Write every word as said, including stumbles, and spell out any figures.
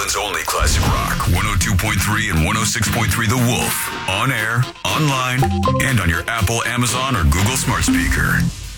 Oakland's only classic rock, one oh two point three and one oh six point three The Wolf. On air, online, and on your Apple, Amazon, or Google smart speaker.